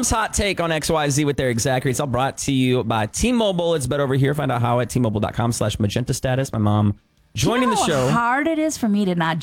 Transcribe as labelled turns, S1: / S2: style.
S1: Mom's hot take on XYZ with their exact rates. All brought to you by T-Mobile. It's better over here. Find out how at T-Mobile.com/magenta status. My mom joining the show.
S2: How hard it is for me to not